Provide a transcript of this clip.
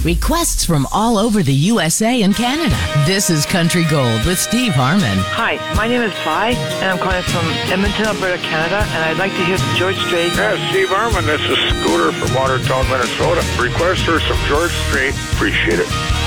Requests from all over the USA and Canada. This is Country Gold with Steve Harmon. Hi, my name is Vi, and I'm calling from Edmonton, Alberta, Canada, and I'd like to hear some George Strait. Yeah, Steve Harmon, this is Scooter from Watertown, Minnesota. Request for some George Strait. Appreciate it.